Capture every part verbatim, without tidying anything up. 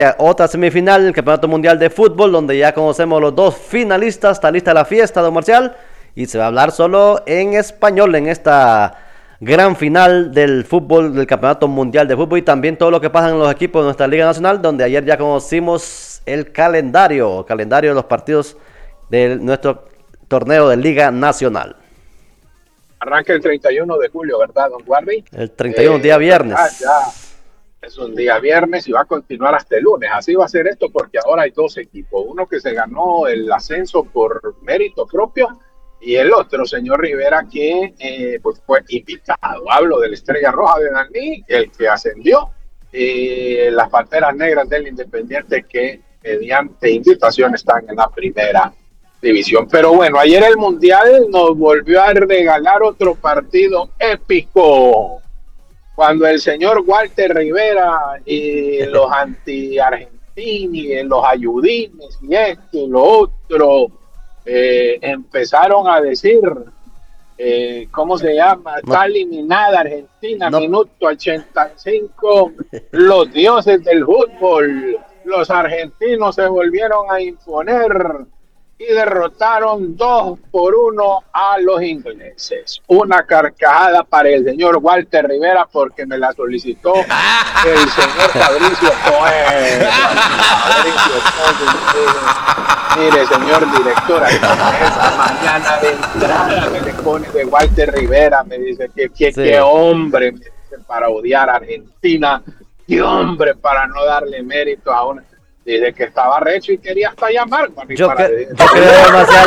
Otra semifinal del Campeonato Mundial de Fútbol, donde ya conocemos los dos finalistas. Está lista la fiesta, don Marcial, y se va a hablar solo en español en esta gran final del fútbol, del Campeonato Mundial de Fútbol, y también todo lo que pasa en los equipos de nuestra Liga Nacional, donde ayer ya conocimos el calendario, calendario de los partidos de nuestro torneo de Liga Nacional. Arranca el treinta y uno de julio, ¿verdad, don Guardi? El treinta y uno, eh, día viernes. Ah, ya. Es un día viernes y va a continuar hasta el lunes. Así va a ser esto porque ahora hay dos equipos. Uno que se ganó el ascenso por mérito propio y el otro, señor Rivera, que eh, pues fue invitado. Hablo de la Estrella Roja de Daní, el que ascendió, y las Panteras Negras del Independiente que mediante invitación están en la primera división. Pero bueno, ayer el Mundial nos volvió a regalar otro partido épico. Cuando el señor Walter Rivera y los anti-argentini, los ayudines y esto y lo otro, eh, empezaron a decir, eh, ¿cómo se llama? No. Está eliminada Argentina, no. Minuto ochenta y cinco, los dioses del fútbol, los argentinos se volvieron a imponer y derrotaron dos por uno a los ingleses. Una carcajada para el señor Walter Rivera porque me la solicitó el señor Fabricio Cohen. Fabricio Cohen. Mire, señor director, esa mañana de entrada me le pone de Walter Rivera, me dice que, que, sí. Qué hombre, me dice, para odiar a Argentina, qué hombre para no darle mérito a una... Dice que estaba recho y quería hasta llamar. Yo, para que, yo creo demasiado.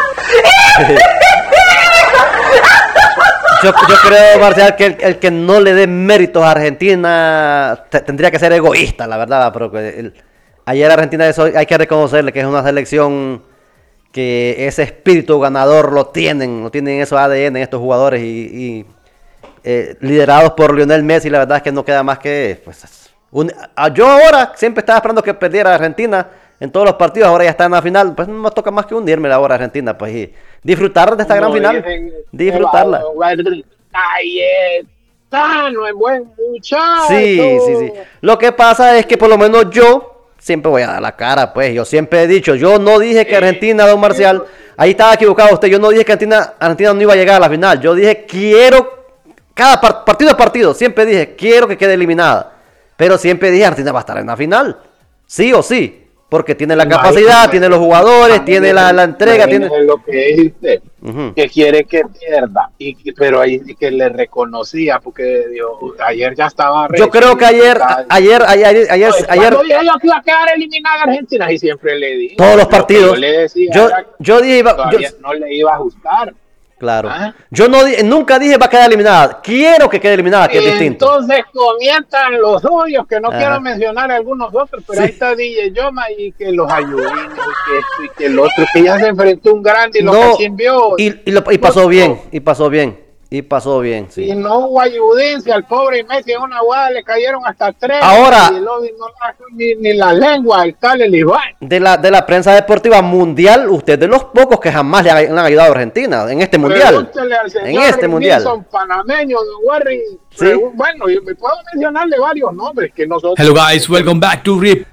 yo, yo creo, Marcial, que el, el que no le dé méritos a Argentina te, tendría que ser egoísta, la verdad. Pero el, ayer Argentina, eso hay que reconocerle que es una selección que ese espíritu ganador lo tienen, lo tienen esos A D N estos jugadores y, y eh, liderados por Lionel Messi. La verdad es que no queda más que pues Un, yo ahora siempre estaba esperando que perdiera Argentina en todos los partidos, ahora ya está en la final, pues no me toca más que hundirme ahora Argentina, pues y disfrutar de esta no, gran final, disfrutarla. Ahí está, no es buen muchacho. Sí, sí, sí. Lo que pasa es que por lo menos yo siempre voy a dar la cara, pues yo siempre he dicho, yo no dije que Argentina, don Marcial, ahí estaba equivocado usted, yo no dije que Argentina, Argentina no iba a llegar a la final, yo dije quiero, cada partido a partido, siempre dije quiero que quede eliminada. Pero siempre dije, Argentina va a estar en la final, sí o sí, porque tiene la capacidad, tiene los jugadores, tiene la, la entrega, tiene lo que dijiste, uh-huh. Que quiere que pierda, y pero ahí que le reconocía, porque Dios, ayer ya estaba. Yo creo que ayer, ayer, ayer, ayer, ayer, no, ayer yo que iba a quedar eliminada Argentina y siempre le dije. Todos los partidos. Yo le decía, yo, yo dije, yo, no le iba a ajustar. Claro. ¿Ah? Yo no nunca dije va a quedar eliminada. Quiero que quede eliminada, que es distinto. Entonces comienzan los suyos, que no Ajá. quiero mencionar algunos otros, pero sí. Ahí está D J Yoma y que los ayudó y que, y que el otro, que ya se enfrentó un grande y lo no, cachimbió. Y, y, lo, y pasó bien, y pasó bien, y pasó bien. Sí. Y no hubo ayudencia al pobre Messi, en una guada le cayeron hasta tres. Ahora, y el no ni, ni la lengua, el tal el Iván. De la, de la prensa deportiva mundial, usted de los pocos que jamás le han, le han ayudado a Argentina en este mundial. En este mundial. Son panameños, Warri. ¿Sí? Bueno, yo me puedo mencionarle varios nombres que nosotros. Hello guys, welcome back to R I P.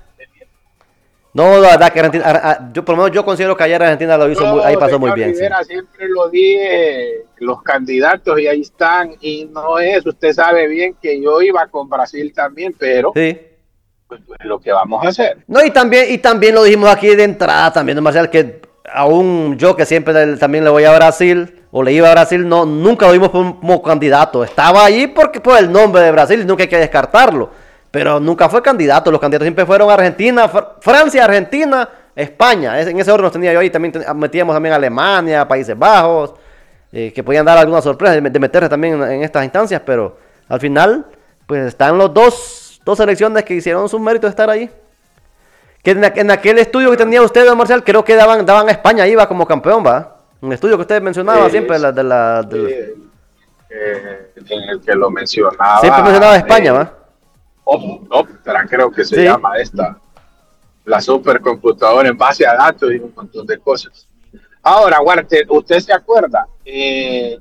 No, la verdad que Argentina, yo por lo menos yo considero que ayer Argentina lo hizo, no, muy, ahí pasó muy bien. Rivera, sí. Siempre lo dije, los candidatos y ahí están, y no es, usted sabe bien que yo iba con Brasil también, pero sí. Pues, pues lo que vamos a hacer. No, y también, y también lo dijimos aquí de entrada, también, Marcial, que aún yo que siempre le, también le voy a Brasil, o le iba a Brasil, no, nunca lo vimos como, como candidato, estaba allí porque por el nombre de Brasil, nunca hay que descartarlo. Pero nunca fue candidato, los candidatos siempre fueron Argentina, Fr- Francia, Argentina, España, en ese orden los tenía yo ahí, también ten- metíamos también Alemania, Países Bajos, eh, que podían dar alguna sorpresa de, de meterse también en, en estas instancias, pero al final, pues están los dos, dos selecciones que hicieron sus méritos de estar ahí. Que en, en aquel estudio que tenía usted, don Marcial, creo que daban, daban a España, iba como campeón, ¿va? Un estudio que usted mencionaba sí, siempre, de la... De la de la... Eh, eh, en el que lo mencionaba. Siempre mencionaba a España, ¿va? Optra, creo que se sí. llama esta, la supercomputadora en base a datos y un montón de cosas. Ahora, Walter, ¿usted se acuerda? Eh,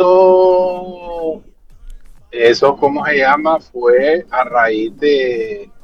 eso, eso, ¿cómo se llama? Fue a raíz de,